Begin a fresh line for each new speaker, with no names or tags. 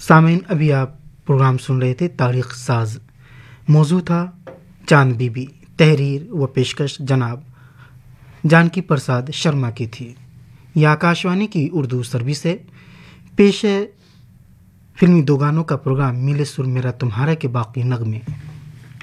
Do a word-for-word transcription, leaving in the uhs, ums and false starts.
सामीन, अभी आप प्रोग्राम सुन रहे थे तारीख साज। मौजू था चांद बीबी। तहरीर व पेशकश जनाब जानकी प्रसाद शर्मा की थी। यह आकाशवाणी की उर्दू सर्विस है। पेश है फिल्मी दो गानों का प्रोग्राम मिले सुर मेरा तुम्हारा के बाकी नगमे।